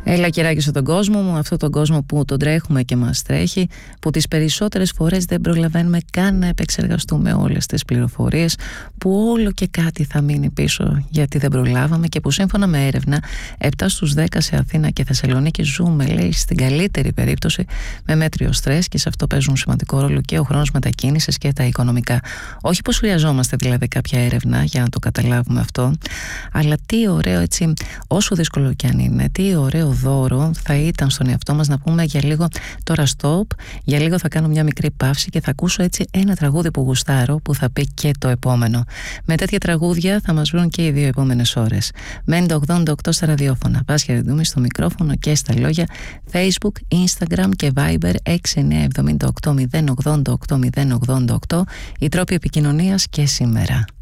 Έλα καιράκι στον κόσμο μου, αυτόν τον κόσμο που τον τρέχουμε και μας τρέχει, που τις περισσότερες φορές δεν προλαβαίνουμε καν να επεξεργαστούμε όλες τις πληροφορίες, που όλο και κάτι θα μείνει πίσω γιατί δεν προλάβαμε και που σύμφωνα με έρευνα 7 στους 10 σε Αθήνα και Θεσσαλονίκη ζούμε, λέει, στην καλύτερη περίπτωση με μέτριο στρες και σε αυτό παίζουν σημαντικό ρόλο και ο χρόνος μετακίνησης και τα οικονομικά. Όχι πως χρειαζόμαστε δηλαδή κάποια έρευνα για να το καταλάβουμε αυτό, αλλά τι ωραίο, έτσι, όσο δύσκολο κι αν είναι, τι ωραίο δώρο θα ήταν στον εαυτό μας να πούμε για λίγο τώρα stop, για λίγο θα κάνω μια μικρή παύση και θα ακούσω έτσι ένα τραγούδι που γουστάρω που θα πει και το επόμενο. Με τέτοια τραγούδια θα μας βρουν και οι δύο επόμενες ώρες. Μένει το 88 στα ραδιόφωνα. Βάσια Ρεντούμη στο μικρόφωνο και στα λόγια. Facebook, Instagram και Viber 6978 088 088. Οι τρόποι επικοινωνίας και σήμερα.